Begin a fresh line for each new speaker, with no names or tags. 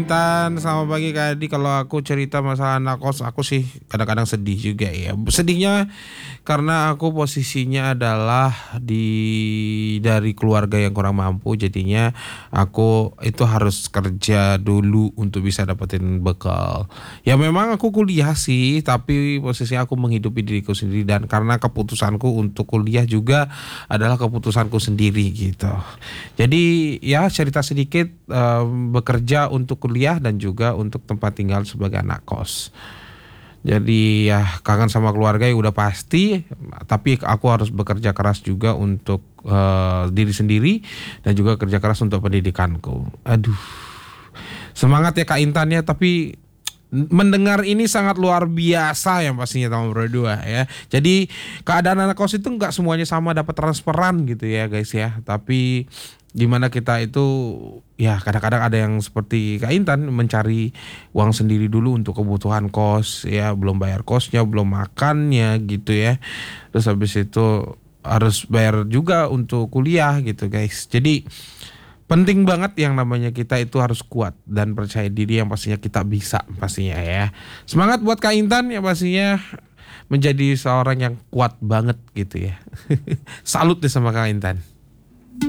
Intan, selamat pagi Kak Adi. Kalau aku cerita masalah anak kos, aku sih kadang-kadang sedih juga ya. Sedihnya karena aku posisinya adalah dari keluarga yang kurang mampu, jadinya aku itu harus kerja dulu untuk bisa dapetin bekal. Ya memang aku kuliah sih, tapi posisinya aku menghidupi diriku sendiri dan karena keputusanku untuk kuliah juga adalah keputusanku sendiri gitu. Jadi ya cerita sedikit, bekerja untuk kuliah dan juga untuk tempat tinggal sebagai anak kos. Jadi ya kangen sama keluarga ya udah pasti, tapi aku harus bekerja keras juga untuk diri sendiri dan juga kerja keras untuk pendidikanku. Aduh, semangat ya Kak Intan ya, tapi mendengar ini sangat luar biasa yang pastinya tahun berdua ya. Jadi keadaan anak kos itu nggak semuanya sama dapat transferan gitu ya guys ya. Tapi dimana kita itu ya kadang-kadang ada yang seperti Kak Intan mencari uang sendiri dulu untuk kebutuhan kos ya, belum bayar kosnya, belum makannya gitu ya. Terus habis itu harus bayar juga untuk kuliah gitu guys. Jadi penting banget yang namanya kita itu harus kuat dan percaya diri yang pastinya kita bisa pastinya ya. Semangat buat Kak Intan yang pastinya menjadi seorang yang kuat banget gitu ya. Salut deh sama Kak Intan.